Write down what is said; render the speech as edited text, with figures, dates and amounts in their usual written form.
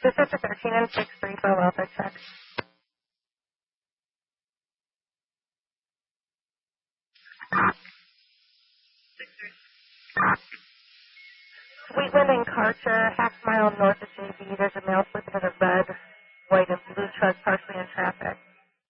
District 13 and 6-3 for welfare check. Sweetland and Karcher, half mile north of JB. There's a male sleeping in a red, white, and blue truck partially